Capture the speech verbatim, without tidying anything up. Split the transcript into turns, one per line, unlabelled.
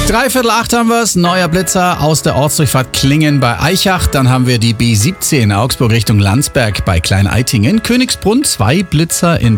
Dreiviertel acht haben wir's. Neuer Blitzer aus der Ortsdurchfahrt Klingen bei Aichach. Dann haben wir die B siebzehn Augsburg Richtung Landsberg bei Klein-Eitingen. Königsbrunn, zwei Blitzer in